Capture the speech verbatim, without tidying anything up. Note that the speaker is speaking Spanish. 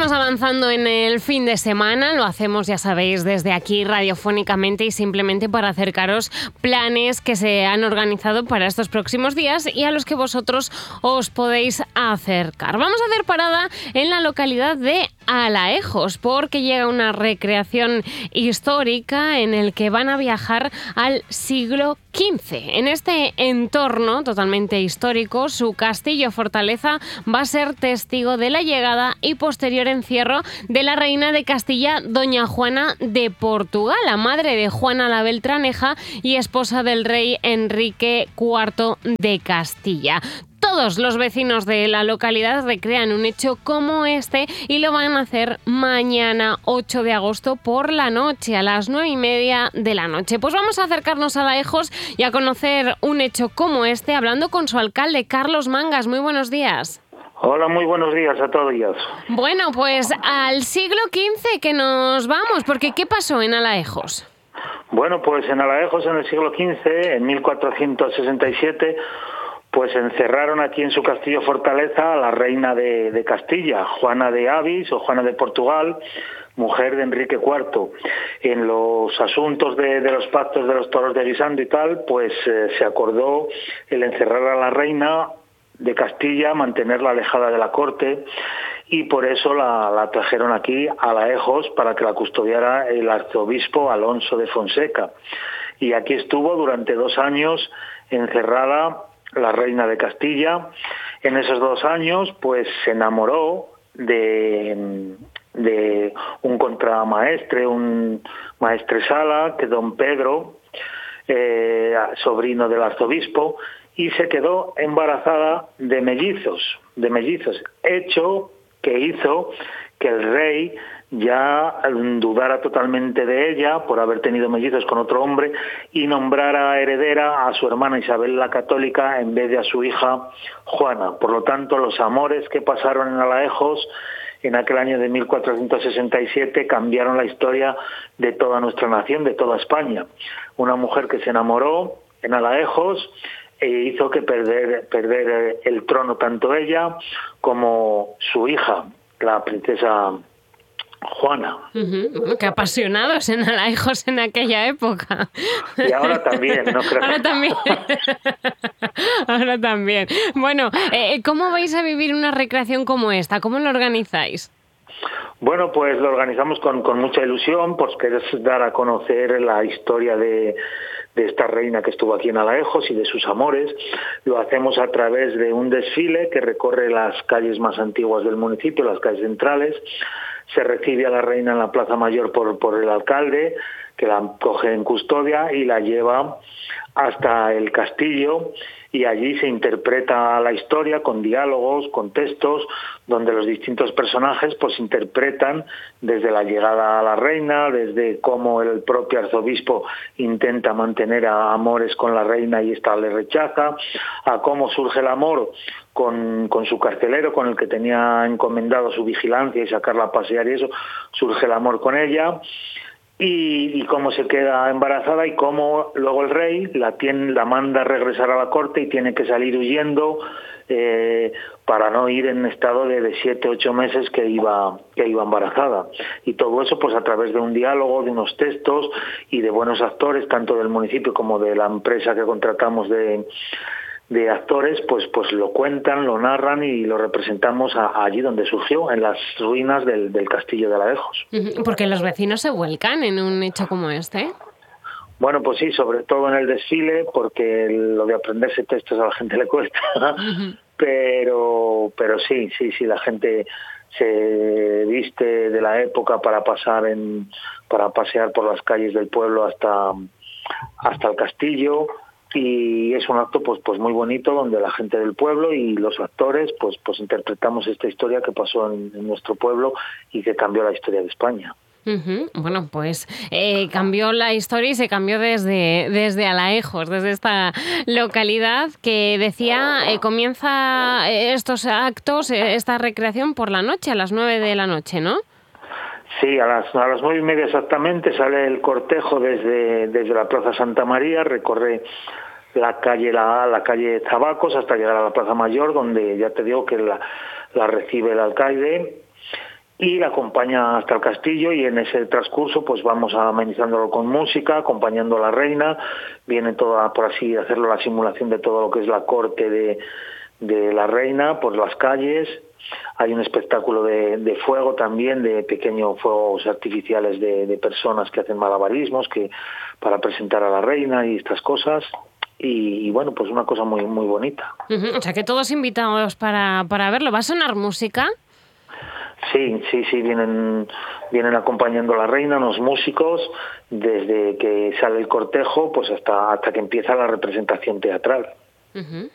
Seguimos avanzando en el fin de semana, lo hacemos, ya sabéis, desde aquí radiofónicamente y simplemente para acercaros planes que se han organizado para estos próximos días y a los que vosotros os podéis acercar. Vamos a hacer parada en la localidad de Alaejos porque llega una recreación histórica en el que van a viajar al siglo quince. En este entorno totalmente histórico, su castillo fortaleza va a ser testigo de la llegada y posterior encierro de la reina de Castilla, doña Juana de Portugal, la madre de Juana la Beltraneja y esposa del rey Enrique cuarto de Castilla. Todos los vecinos de la localidad recrean un hecho como este y lo van a hacer mañana ocho de agosto por la noche, a las nueve y media de la noche. Pues vamos a acercarnos a Alaejos y a conocer un hecho como este hablando con su alcalde, Carlos Mangas. Muy buenos días. Hola, muy buenos días a todos. Bueno, pues al siglo quince que nos vamos, porque ¿qué pasó en Alaejos? Bueno, pues en Alaejos en el siglo quince, en mil cuatrocientos sesenta y siete, pues encerraron aquí en su castillo fortaleza a la reina de, de Castilla, Juana de Avis o Juana de Portugal, mujer de Enrique cuarto. En los asuntos de, de los pactos de los toros de Guisando y tal, pues eh, se acordó el encerrar a la reina de Castilla, mantenerla alejada de la corte, y por eso la, la trajeron aquí a Alaejos para que la custodiara el arzobispo Alonso de Fonseca. Y aquí estuvo durante dos años encerrada la reina de Castilla. En esos dos años pues se enamoró de, de un contramaestre, un maestresala, que don Pedro, eh, sobrino del arzobispo, y se quedó embarazada de mellizos, de mellizos, hecho que hizo que el rey ya dudara totalmente de ella por haber tenido mellizos con otro hombre y nombrara heredera a su hermana Isabel la Católica en vez de a su hija Juana. Por lo tanto, los amores que pasaron en Alaejos en aquel año de mil cuatrocientos sesenta y siete cambiaron la historia de toda nuestra nación, de toda España. Una mujer que se enamoró en Alaejos e hizo que perder, perder el trono tanto ella como su hija, la princesa Juana. Uh-huh. Bueno, qué apasionados en Alaejos en aquella época. Y ahora también, no creo. Ahora también. Ahora también. Bueno, eh, ¿cómo vais a vivir una recreación como esta? ¿Cómo lo organizáis? Bueno, pues lo organizamos con, con mucha ilusión, porque es dar a conocer la historia de, de esta reina que estuvo aquí en Alaejos y de sus amores. Lo hacemos a través de un desfile que recorre las calles más antiguas del municipio, las calles centrales. Se recibe a la reina en la Plaza Mayor por, por el alcalde, que la coge en custodia y la lleva hasta el castillo, y allí se interpreta la historia con diálogos, con textos, donde los distintos personajes pues interpretan desde la llegada a la reina, desde cómo el propio arzobispo intenta mantener a amores con la reina y ésta le rechaza, a cómo surge el amor con, con su carcelero, con el que tenía encomendado su vigilancia y sacarla a pasear, y eso, surge el amor con ella. Y, y cómo se queda embarazada y cómo luego el rey la tiene, la manda a regresar a la corte y tiene que salir huyendo eh, para no ir en estado de, de siete, ocho meses que iba, que iba embarazada. Y todo eso pues a través de un diálogo, de unos textos y de buenos actores, tanto del municipio como de la empresa que contratamos de... de actores, pues pues lo cuentan, lo narran y lo representamos a, allí donde surgió, en las ruinas del, del castillo de Alaejos. Porque los vecinos se vuelcan en un hecho como este. Bueno, pues sí, sobre todo en el desfile, porque lo de aprenderse textos a la gente le cuesta, uh-huh. pero pero sí, sí, sí, la gente se viste de la época para pasar en, para pasear por las calles del pueblo hasta, hasta el castillo. Y es un acto pues pues muy bonito donde la gente del pueblo y los actores pues pues interpretamos esta historia que pasó en, en nuestro pueblo y que cambió la historia de España. Uh-huh. Bueno, pues eh, cambió la historia y se cambió desde, desde Alaejos, desde esta localidad que decía eh, comienza estos actos, eh, esta recreación por la noche, a las nueve de la noche, ¿no? Sí, a las, a las nueve y media exactamente sale el cortejo desde, desde la Plaza Santa María, recorre la calle la, la calle Zabacos hasta llegar a la Plaza Mayor, donde ya te digo que la, la recibe el alcalde, y la acompaña hasta el castillo, y en ese transcurso pues vamos amenizándolo con música, acompañando a la reina. Viene toda, por así hacerlo, la simulación de todo lo que es la corte de, de la reina por las calles. Hay un espectáculo de, de fuego también, de pequeños fuegos artificiales de, de personas que hacen malabarismos que para presentar a la reina y estas cosas. Y, y bueno, pues una cosa muy muy bonita. Uh-huh. O sea que todos invitados para, para verlo. ¿Va a sonar música? Sí, sí, sí, vienen, vienen acompañando a la reina unos músicos desde que sale el cortejo pues hasta, hasta que empieza la representación teatral. Uh-huh.